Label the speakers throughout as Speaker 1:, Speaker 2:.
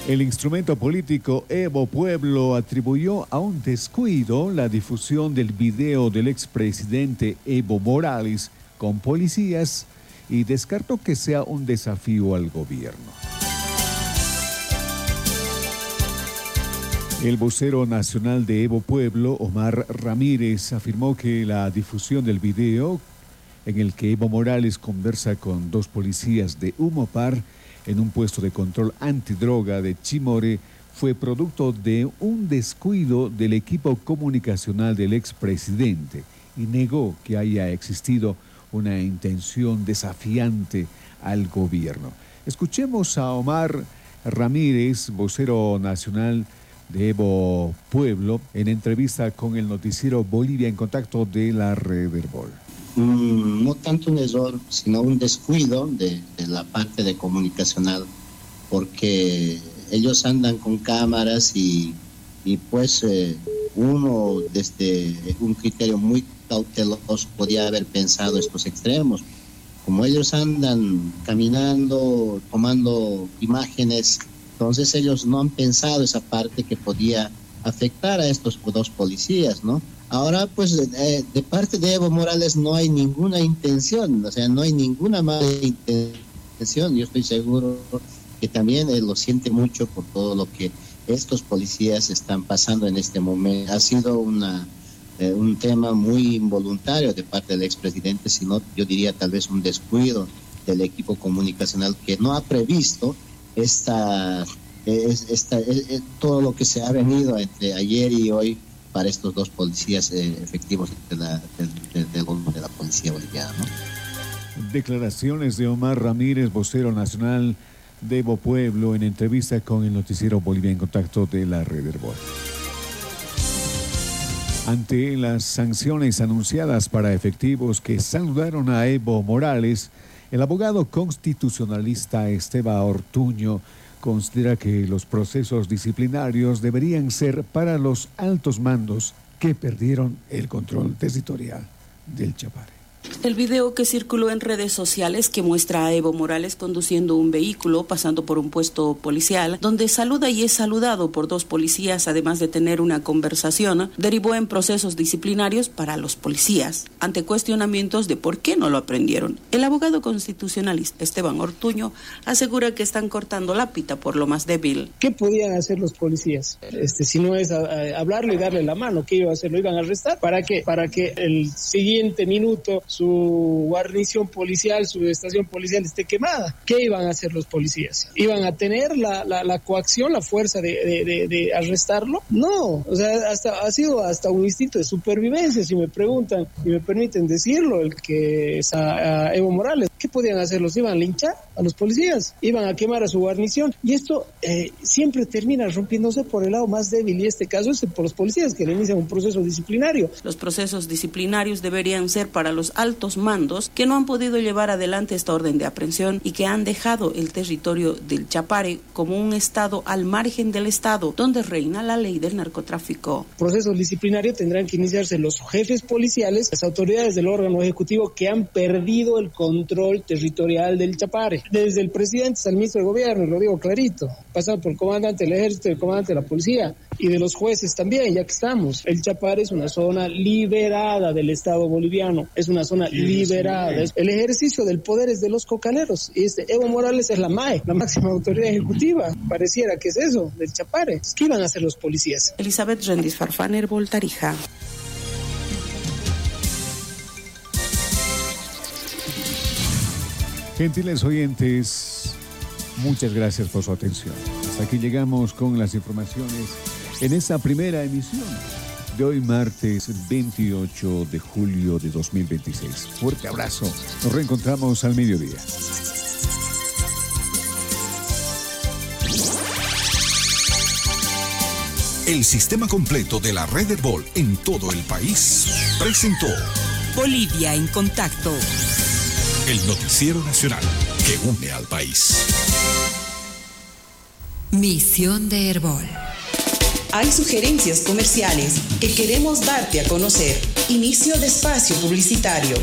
Speaker 1: El instrumento político Evo Pueblo atribuyó a un descuido la difusión del video del expresidente Evo Morales con policías y descartó que sea un desafío al gobierno. El vocero nacional de Evo Pueblo, Omar Ramírez, afirmó que la difusión del video en el que Evo Morales conversa con dos policías de Humopar en un puesto de control antidroga de Chimore fue producto de un descuido del equipo comunicacional del expresidente y negó que haya existido una intención desafiante al gobierno. Escuchemos a Omar Ramírez, vocero nacional de Evo Pueblo, en entrevista con el noticiero Bolivia en Contacto de la Red Herbol.
Speaker 2: No tanto un error, sino un descuido de la parte de comunicacional, porque ellos andan con cámaras y pues uno desde un criterio muy cauteloso podía haber pensado estos extremos. Como ellos andan caminando, tomando imágenes, entonces ellos no han pensado esa parte que podía afectar a estos dos policías, ¿no? Ahora, pues, de parte de Evo Morales no hay ninguna intención, o sea, no hay ninguna mala intención. Yo estoy seguro que también él lo siente mucho por todo lo que estos policías están pasando en este momento. Ha sido un tema muy involuntario de parte del expresidente, sino yo diría tal vez un descuido del equipo comunicacional que no ha previsto todo lo que se ha venido entre ayer y hoy para estos dos policías efectivos de la policía boliviana, ¿no?
Speaker 1: Declaraciones de Omar Ramírez, vocero nacional de Evo Pueblo, en entrevista con el noticiero Bolivia en Contacto de la Red Herbol. Ante las sanciones anunciadas para efectivos que saludaron a Evo Morales, el abogado constitucionalista Esteban Ortuño considera que los procesos disciplinarios deberían ser para los altos mandos que perdieron el control territorial del Chapare.
Speaker 3: El video que circuló en redes sociales que muestra a Evo Morales conduciendo un vehículo pasando por un puesto policial, donde saluda y es saludado por dos policías, además de tener una conversación, derivó en procesos disciplinarios para los policías, ante cuestionamientos de por qué no lo aprendieron. El abogado constitucionalista Esteban Ortuño asegura que están cortando la pita por lo más débil.
Speaker 4: ¿Qué podían hacer los policías? Si no es hablarle y darle la mano, ¿qué iba a hacer? ¿Lo iban a arrestar? ¿Para qué? Para que el siguiente minuto su guarnición policial, su estación policial esté quemada. ¿Qué iban a hacer los policías? ¿Iban a tener la coacción, la fuerza de arrestarlo? No, o sea, ha sido hasta un instinto de supervivencia, si me preguntan y me permiten decirlo, el que es a Evo Morales. ¿Qué podían hacer? ¿Los iban a linchar a los policías? ¿Iban a quemar a su guarnición? Y esto siempre termina rompiéndose por el lado más débil, y este caso es por los policías que le inician un proceso disciplinario.
Speaker 3: Los procesos disciplinarios deberían ser para los altos mandos que no han podido llevar adelante esta orden de aprehensión y que han dejado el territorio del Chapare como un estado al margen del estado, donde reina la ley del narcotráfico.
Speaker 4: Procesos disciplinarios tendrán que iniciarse los jefes policiales, las autoridades del órgano ejecutivo que han perdido el control territorial del Chapare. Desde el presidente hasta el ministro de gobierno, lo digo clarito, pasando por el comandante del ejército, el comandante de la policía y de los jueces también, ya que estamos. El Chapare es una zona liberada del Estado boliviano, es una zona liberada. El ejercicio del poder es de los cocaleros, y Evo Morales es la MAE, la máxima autoridad ejecutiva. Pareciera que es eso, del Chapare. ¿Qué iban a hacer los policías?
Speaker 3: Elizabeth Rendis Farfán, Herbol, Tarija.
Speaker 1: Gentiles oyentes, muchas gracias por su atención. Hasta aquí llegamos con las informaciones en esta primera emisión de hoy, martes 28 de julio de 2026. Fuerte abrazo. Nos reencontramos al mediodía.
Speaker 5: El sistema completo de la Red Herbol en todo el país presentó
Speaker 6: Bolivia en Contacto,
Speaker 5: el noticiero nacional que une al país.
Speaker 6: Misión de Herbol.
Speaker 7: Hay sugerencias comerciales que queremos darte a conocer. Inicio de espacio publicitario.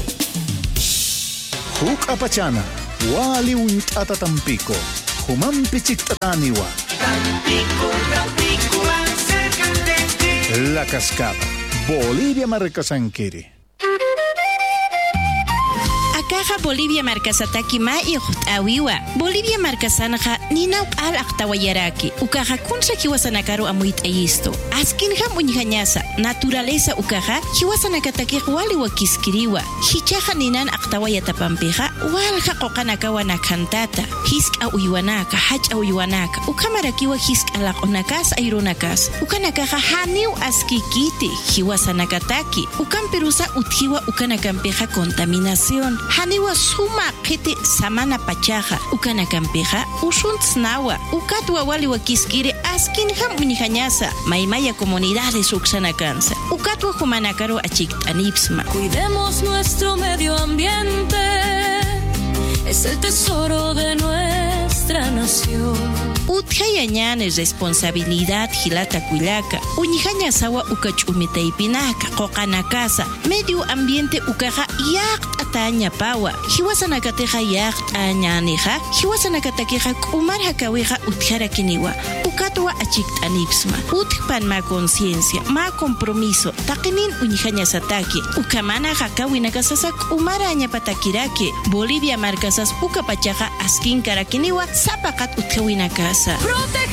Speaker 8: Huk apachana, wali unt atatampico, humampichik tataniwa. La Cascada, Bolivia Marcasanquiri.
Speaker 9: Akaja Bolivia markasataki ma awiwa. Bolivia markasanaja ninauk al aktawayaraki. Ukaja kunsa kiwasanakaru amuit ayisto. Askinja muñijañasa. Naturaleza ukaja kiwasanakataki wali wakiskiriwa. Hichaja ninan aktawayatapampeja walja qoqanakawa nakantata. Hisk awiwanaka, hach awiwanaka. Ukamarakiwa hisk alakonakas aironakas. Ukanakaja haniu askikiti hiwasanakataki. Ukamperusa uthiwa ukanakampeja contaminación. Haniwa suma kete samana pachaja ukanakampeja ushuntsnawa ukatwa wali wakiskire askinja muñijañasa maimaya comunidades uksanakansa ukatwa humanakaro achiktanipsma.
Speaker 10: Cuidemos nuestro medio ambiente, es el tesoro de nuestra nación.
Speaker 9: Utjayañan es responsabilidad hilata kuilaka. Uñijaña sawa ukachumitaipinaka, qoqanakasa, medio ambiente ukaja yaqt ataña pawa. Hiwasanakateja yaqt añaneja, hiwasanakateja kumarja kaweja utjara kiniwa. Ukatwa achikt anipsma. Utpan ma conciencia, ma compromiso, taqinin uñijaña sataki. Ukamana hakawinakasasak umara añapatakirake. Bolivia marcasas ukapachaja askin karakiniwa, zapakat utjawinakas.